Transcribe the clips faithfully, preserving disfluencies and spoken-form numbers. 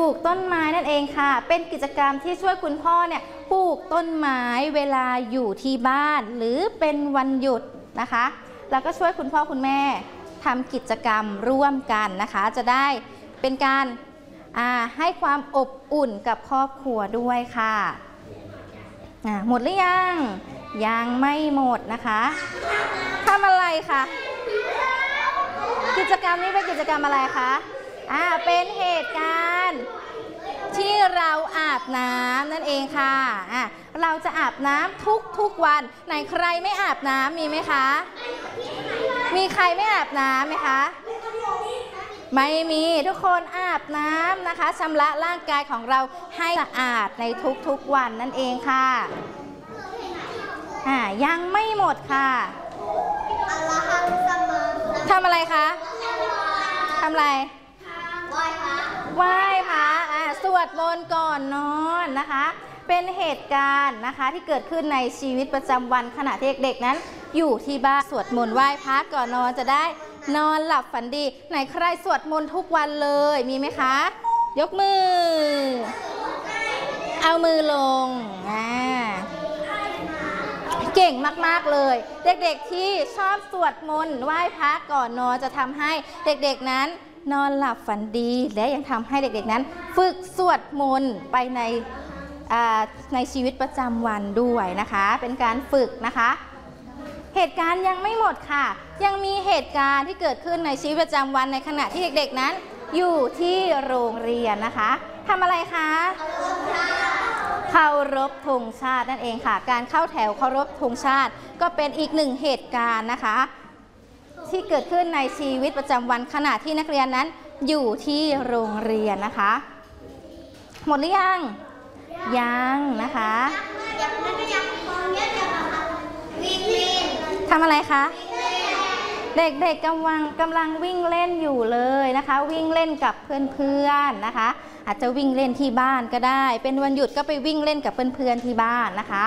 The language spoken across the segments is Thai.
กต้นไม้นั่นเองค่ะเป็นกิจกรรมที่ช่วยคุณพ่อเนี่ยปลูกต้นไม้เวลาอยู่ที่บ้านหรือเป็นวันหยุดนะคะแล้วก็ช่วยคุณพ่อคุณแม่ทำกิจกรรมร่วมกันนะคะจะได้เป็นการให้ความอบอุ่นกับครอบครัวด้วยค่ะหมดหรือยังยังไม่หมดนะคะทำอะไรคะกิจกรรมนี้เป็นกิจกรรมอะไรคะอ่าเป็นเหตุการณ์ที่เราอาบน้ำนั่นเองค่ะอ่าเราจะอาบน้ำทุกทุกวันไหนใครไม่อาบน้ำมีไหมคะมีใครไม่อาบน้ำไหมคะไม่มีทุกคนอาบน้ำนะคะชำระร่างกายของเราให้สะอาดในทุกๆวันนั่นเองค่ะอ่ายังไม่หมดค่ะทำอะไรคะทำอะไรไหว้พระไหว้พระอ่าสวดมนต์ก่อนนอนนะคะเป็นเหตุการณ์นะคะที่เกิดขึ้นในชีวิตประจำวันขณะที่เด็กๆนั้นอยู่ที่บ้านสวดมนต์ไหว้พระก่อนนอนจะได้นอนหลับฝันดีไหนใครสวดมนต์ทุกวันเลยมีไหมคะยกมือเอามือลงอ่าเก่งมากๆเลยเด็กๆที่ชอบสวดมนต์ไหว้พระก่อนนอนจะทำให้เด็กๆนั้นนอนหลับฝันดีและยังทำให้เด็กๆนั้นฝึกสวดมนต์ไปในในชีวิตประจำวันด้วยนะคะเป็นการฝึกนะคะเหตุการณ์ยังไม่หมดค่ะยังมีเหตุการณ์ที่เกิดขึ้นในชีวิตประจำวันในขณะที่เด็กๆนั้นอยู่ที่โรงเรียนนะคะทำอะไรคะเคารพธงชาตินั่นเองค่ะการเข้าแถวเคารพธงชาติก็เป็นอีกหนึ่งเหตุการณ์นะคะที่เกิดขึ้นในชีวิตประจำวันขณะที่นักเรียนนั้นอยู่ที่โรงเรียนนะคะหมดหรือยังยังนะคะทำอะไรคะเด็กๆกำลังกำลังวิ่งเล่นอยู่เลยนะคะวิ่งเล่นกับเพื่อนๆนะคะอาจจะวิ่งเล่นที่บ้านก็ได้เป็นวันหยุดก็ไปวิ่งเล่นกับเพื่อนๆที่บ้านนะคะ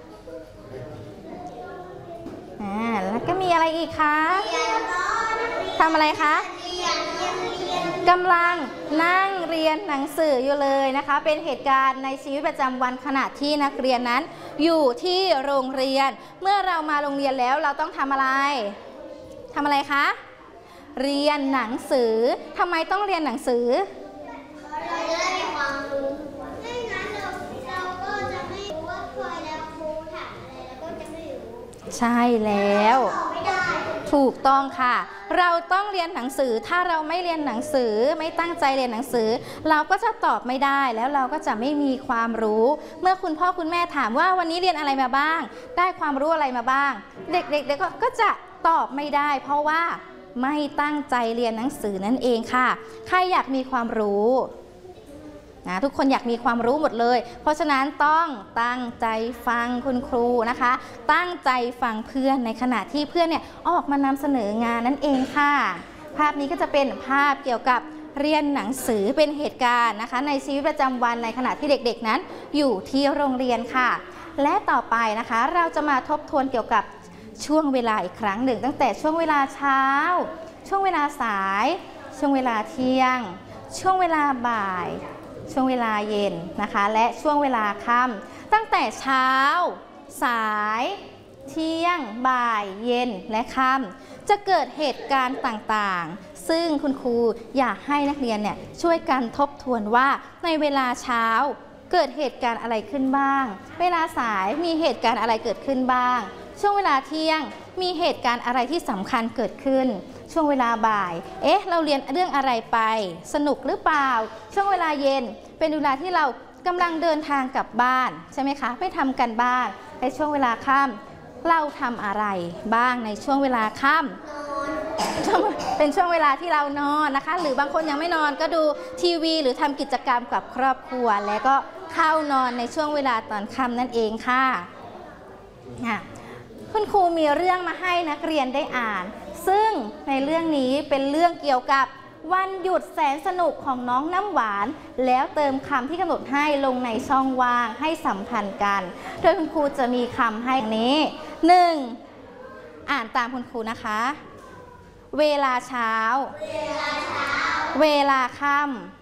อ่าแล้วก็มีอะไรอีกคะทำอะไรคะกำลังนั่งเรียนหนังสืออยู่เลยนะคะเป็นเหตุการณ์ในชีวิตประจำวันขณะที่นักเรียนนั้นอยู่ที่โรงเรียนเมื่อเรามาโรงเรียนแล้วเราต้องทำอะไรทำอะไรคะเรียนหนังสือทำไมต้องเรียนหนังสือเราจะได้มีความรู้ไม่งั้นเราเราก็จะไม่รู้ว่าพอแล้วครูถามอะไรแล้วก็จะไม่รู้ใช่แล้วถูกต้องค่ะเราต้องเรียนหนังสือถ้าเราไม่เรียนหนังสือไม่ตั้งใจเรียนหนังสือเราก็จะตอบไม่ได้แล้วเราก็จะไม่มีความรู้เมื่อคุณพ่อคุณแม่ถามว่าวันนี้เรียนอะไรมาบ้างได้ความรู้อะไรมาบ้างเด็กๆ ๆ ก็จะตอบไม่ได้เพราะว่าไม่ตั้งใจเรียนหนังสือนั่นเองค่ะใครอยากมีความรู้นะทุกคนอยากมีความรู้หมดเลยเพราะฉะนั้นต้องตั้งใจฟังคุณครูนะคะตั้งใจฟังเพื่อนในขณะที่เพื่อนเนี่ยออกมานำเสนองานนั่นเองค่ะภาพนี้ก็จะเป็นภาพเกี่ยวกับเรียนหนังสือเป็นเหตุการณ์นะคะในชีวิตประจำวันในขณะที่เด็กๆนั้นอยู่ที่โรงเรียนค่ะและต่อไปนะคะเราจะมาทบทวนเกี่ยวกับช่วงเวลาอีกครั้งหนึ่งตั้งแต่ช่วงเวลาเช้าช่วงเวลาสายช่วงเวลาเที่ยงช่วงเวลาบ่ายช่วงเวลาเย็นนะคะและช่วงเวลาค่ำตั้งแต่เช้าสายเที่ยงบ่ายเย็นและค่ำจะเกิดเหตุการณ์ต่างๆซึ่งคุณครูอยากให้นักเรียนเนี่ยช่วยกันทบทวนว่าในเวลาเช้าเกิดเหตุการณ์อะไรขึ้นบ้างเวลาสายมีเหตุการณ์อะไรเกิดขึ้นบ้างช่วงเวลาเที่ยงมีเหตุการณ์อะไรที่สำคัญเกิดขึ้นช่วงเวลาบ่ายเอ๊ะเราเรียนเรื่องอะไรไปสนุกหรือเปล่าช่วงเวลาเย็นเป็นเวลาที่เรากำลังเดินทางกลับบ้านใช่ไหมคะไม่ทำกันบ้านในช่วงเวลาค่ำเราทำอะไรบ้างในช่วงเวลาค่ำเป็นช่วงเวลาที่เรานอนนะคะหรือบางคนยังไม่นอนก็ดูทีวีหรือทำกิจกรรมกับครอบครัวแล้วก็เข้านอนในช่วงเวลาตอนค่ำนั่นเองค่ะคุณครูมีเรื่องมาให้นักเรียนได้อ่านซึ่งในเรื่องนี้เป็นเรื่องเกี่ยวกับวันหยุดแสนสนุกของน้องน้ำหวานแล้วเติมคำที่กำหนดให้ลงในช่องว่างให้สัมพันธ์กันโดยคุณครูจะมีคำให้นี้หนึ่งอ่านตามคุณครูนะคะเวลาเช้าเวลาค่ำ